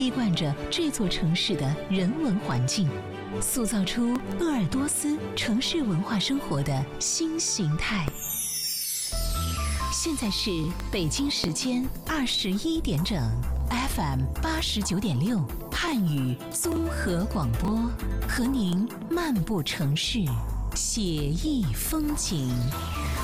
滴灌着这座城市的人文环境，塑造出鄂尔多斯城市文化生活的新形态。现在是北京时间21点整 ，FM 89.6汉语综合广播，和您漫步城市，写意风景。